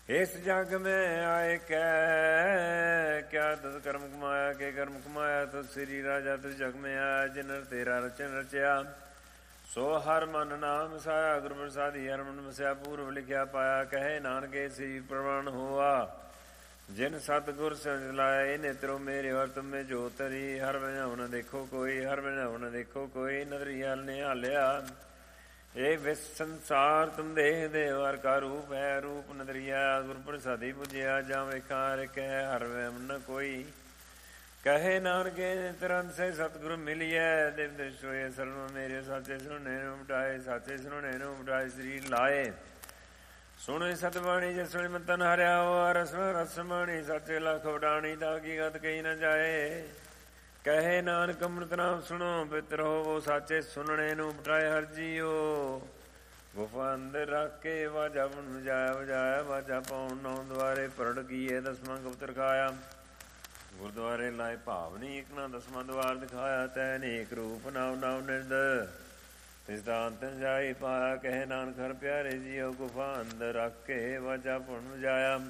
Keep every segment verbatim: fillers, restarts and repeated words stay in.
ਇਸ ਜਗ ਮੈਂ ਆਏ ਕੈ ਕਿਆ ਤਦ ਕਰਮ ਕਮਾਇਆ ਕੇ ਕਰਮ ਕਮਾਇਆ ਤਦ ਸ੍ਰੀ ਰਾਜਾ ਤੁ ਜਗ ਮੈਂ ਆਇਆ ਜਿਨਰ ਤੇਰਾ ਰਚਨ ਰਚਿਆ ਸੋ ਹਰ ਮਨ ਨਾਮ ਵਸਾਇਆ ਗੁਰ ਪ੍ਰਸਾਦੀ ਹਰ ਮਨ ਵਸਿਆ ਪੂਰਵ ਲਿਖਿਆ ਪਾਇਆ ਕਹੇ ਨਾਨਕੇ ਸ੍ਰੀ ਪ੍ਰਵਾਨ ਹੋਆ ਜਿਨ ਸਤਿਗੁਰ ਸੰਗ ਲਾਇਆ ਇਹ ਨੇਤਰੋ ਮੇਰੇ ਔਰ ਤੁਮੇ ਜੋ ਤਰੀ ਹਰ ਵਜਾਉ ਨ ਦੇਖੋ ਕੋਈ ਹਰ ਵਜਾਉ ਨ ਦੇਖੋ ਕੋਈ ਨਦਰੀਆਲ ਨੇ ਹਾਲਿਆ ਇਹ ਵਿਸ ਸੰਸਾਰ ਤੁਮ ਦੇਹ ਦੇ ਹਰ ਕਾ ਰੂਪ ਹੈ ਰੂਪ ਨਦਰੀਆ ਗੁਰ ਪ੍ਰਸਾਦੀ ਪੁਜਿਆ ਜਾਂ ਵੇਖਾਂ ਹਰ ਕਹਿ ਹਰ ਵਹਿਮ ਨ ਕੋਈ ਕਹੇ ਨਾਨਕੇ ਤਰੰਤ ਸੇ ਸਤਿਗੁਰ ਮਿਲਿਐ ਦਿਵ ਦ੍ਰਿਸ਼ ਹੋਏ ਸਰਵ ਮੇਰੇ ਸਾਚੇ ਸੁਣੇ ਨੂੰ ਮਿਟਾਏ ਸਾਚੇ ਸੁਣੇ ਨੂੰ ਮਿਟਾਏ ਸਰੀਰ ਲਾਏ ਸੁਣੇ ਸਤਬਾਣੀ ਜੇ ਸੁਣੇ ਮਤਨ ਹਰਿਆ ਹੋ ਰਸ ਰਸ ਬਾਣੀ ਸਾਚੇ ਲਖ ਵਡਾਣੀ ਤਾਂ ਕੀ ਗਤ ਕਹੀ ਨ ਜਾਏ ਕਹੇ ਨਾਨਕ ਅੰਮ੍ਰਿਤ ਨਾਮ ਸੁਣੋ ਪਿਤਰ ਹੋਵੋ ਸਾਚੇ ਸੁਣਨੇ ਨੂੰ ਬਿਠਾਏ ਹਰ ਜੀਓ ਗੁਫਾ ਅੰਦਰ ਰੱਖ ਕੇ ਵਾਜਾ ਬਣ ਵਜਾਇਆ ਵਜਾਇਆ ਵਾਜਾ ਪਾਉਣ ਨੌ ਦੁਆਰੇ ਪਰੜ ਕੀਏ ਦਸਵਾਂ ਗੁਪਤ ਰਖਾਇਆ ਗੁਰਦੁਆਰੇ ਲਾਏ ਭਾਵਨੀ ਇੱਕ ਨਾ ਦਸਵਾਂ ਦੁਆਰ ਦਿਖਾਇਆ ਤੈ ਅਨੇਕ ਰੂਪ ਨਾਮ ਨਾਮ ਨਿਰਦ ਤਿਸ ਦਾ ਅੰਤਨ ਜਾਈ ਪਾਇਆ ਕਹੇ ਨਾਨਕ ਹਰ ਪਿਆਰੇ ਜੀਓ ਗੁਫਾ ਅੰਦਰ ਰੱਖ ਕੇ ਵਾਜਾ ਪੁਣ ਵਜਾਇਆ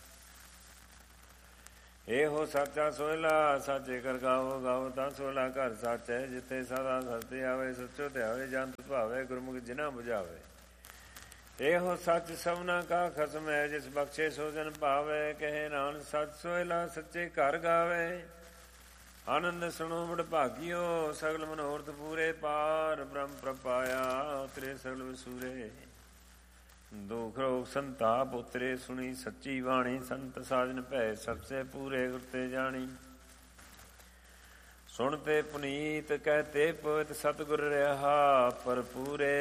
ਇਹੋ ਸਾਚਾ ਸੋਹਿਲਾ ਸਾਚੇ ਕਰ ਗਾਵੋ ਗਾਵੋ ਤਾਂ ਸੋਹਿਲਾ ਘਰ ਸਾਚੈ ਜਿੱਥੇ ਸਦਾ ਸਤੇ ਆਵੇ ਸੱਚੋ ਧਿਆਵੇ ਜੰਤ ਭਾਵੇ ਗੁਰਮੁਖ ਜਿਨਾ ਬੁਝਾਵੇ ਇਹੋ ਸੱਚ ਸਭਨਾ ਕਾ ਖਸਮ ਹੈ ਜਿਸ ਬਖਸ਼ੇ ਸੋ ਜਨ ਭਾਵੇ ਕਹੇ ਨਾਨਕ ਸੱਚ ਸੋਹਿਲਾ ਸੱਚੇ ਘਰ ਗਾਵੇ ਆਨੰਦ ਸੁਣੋ ਮੁੜ ਭਾਗਿਓ ਸਗਲ ਮਨੋਰਥ ਪੂਰੇ ਪਾਰ ਬ੍ਰਹਮ ਪ੍ਰਪਾਇਆ ਉਤਰੇ ਸਗਲ ਵਸੂਰੇ ਦੁਖ ਰੋਗ ਸੰਤਾਪ ਉਤਰੇ ਸੁਣੀ ਸੱਚੀ ਬਾਣੀ ਸੰਤ ਸਾਜਨ ਭੈ ਸਬਸੇ ਪੂਰੇ ਗੁਰ ਤੇ ਜਾਣੀ ਸੁਣਤੇ ਪੁਨੀਤ ਕਹਤੇ ਪਵਿੱਤ ਸਤਿਗੁਰ ਰਿਹਾ ਪਰ ਪੂਰੇ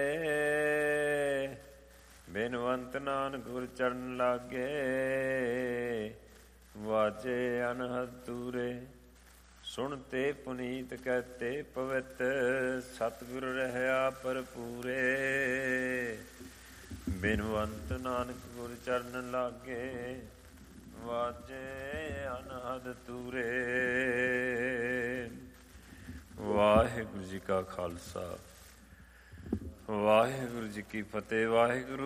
ਬੇਨਵੰਤ ਨਾਨਕ ਗੁਰ ਚਰਨ ਲਾਗੇ ਵਾਜੇ ਅਨਹਦ ਦੂਰੇ ਸੁਣਤੇ ਪੁਨੀਤ ਕਹਤੇ ਪਵਿੱਤ ਸਤਿਗੁਰ ਰਹਿਆ ਪਰ ਪੂਰੇ ਬਿਨਵੰਤ ਨਾਨਕ ਗੁਰ ਚਰਨ ਲਾਗੇ ਵਾਜੇ ਅਨਹਦ ਤੂਰੇ। ਵਾਹਿਗੁਰੂ ਜੀ ਕਾ ਖਾਲਸਾ ਵਾਹਿਗੁਰੂ ਜੀ ਕੀ ਫਤਿਹ। ਵਾਹਿਗੁਰੂ